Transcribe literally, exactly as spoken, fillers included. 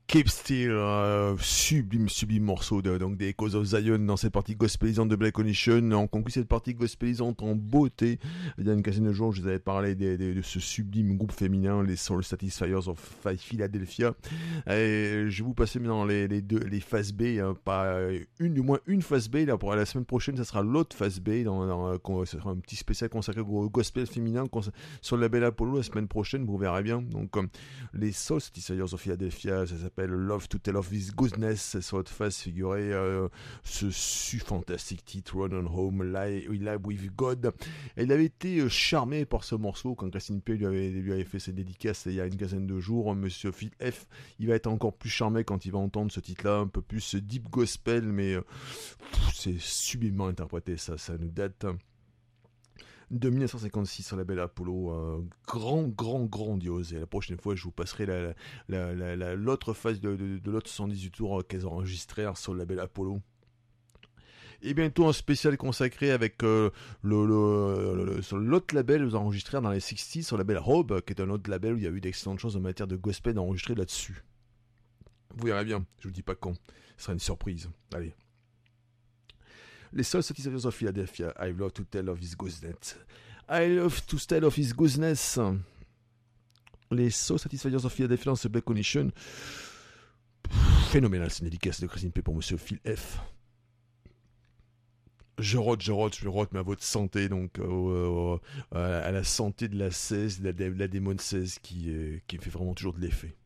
Keep Still, euh, sublime, sublime morceau de, donc des Echoes of Zion dans cette partie gospelisante de Black Condition. On conclut cette partie gospelisante en beauté. Il y a une quinzaine de jours, je vous avais parlé des, des, de ce sublime groupe féminin, les Soul Satisfiers of Philadelphia. Et je vais vous passer maintenant les, les deux, les phases B, hein, pas une, du moins une phase B. Là, pour la semaine prochaine, ça sera l'autre phase B. Dans, dans, ça sera un petit spécial consacré au gospel féminin sur le label Apollo la semaine prochaine. Vous verrez bien. Donc, euh, les Soul Satisfiers of Philadelphia, ça s'appelle Love to Tell of His Goodness. Sur votre face figurait euh, ce su fantastique titre Run on Home, Live, Live with God. Et il avait été charmé par ce morceau quand Christine P lui avait, lui avait fait ses dédicaces il y a une quinzaine de jours. Monsieur Phil F, il va être encore plus charmé quand il va entendre ce titre-là, un peu plus deep gospel, mais euh, pff, c'est sublimement interprété. Ça, ça nous date de dix-neuf cent cinquante-six sur la belle Apollo, euh, grand, grand, grandiose. Et la prochaine fois, je vous passerai la, la, la, la, l'autre phase de, de, de l'autre soixante-dix-huit tours qu'elles ont enregistré sur la belle Apollo. Et bientôt un spécial consacré avec euh, le, le, le, le, sur l'autre label vous enregistré dans les sixties, sur le label Robe, qui est un autre label où il y a eu d'excellentes choses en matière de gospel enregistrées là-dessus. Vous verrez bien, je vous dis pas quand, ce sera une surprise. Allez. Les Soul Satisfiers of Philadelphia, I love to tell of his goodness. I love to tell of his goodness. Les Soul Satisfiers of Philadelphia dans ce Black Condition. Phénoménal, c'est une dédicace de Christine P pour Monsieur Phil F. Je rote, je rote, je rote, mais à votre santé, donc euh, euh, à la santé de la seize, de la, de la démon seize qui, euh, qui me fait vraiment toujours de l'effet.